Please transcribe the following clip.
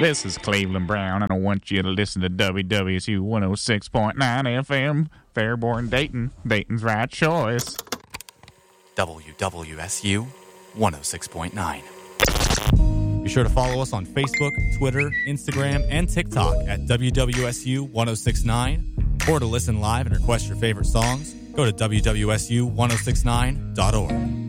This is Cleveland Brown, and I want you to listen to WWSU 106.9 FM, Fairborn, Dayton. Dayton's right choice. WWSU 106.9. Be sure to follow us on Facebook, Twitter, Instagram, and TikTok at WWSU 106.9. Or to listen live and request your favorite songs, go to WWSU1069.org.